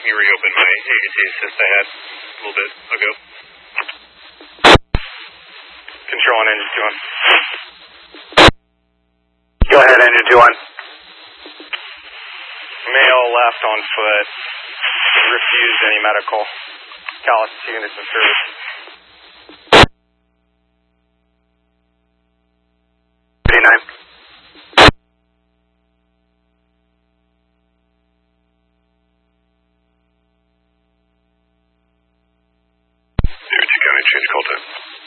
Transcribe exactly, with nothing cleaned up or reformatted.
me reopen my agency assist I had a little bit ago. Control on engine two one. Go ahead, engine two one. Male left on foot. Refused any medical. Callis units in service. fifty-nine. Zero two County, change call time.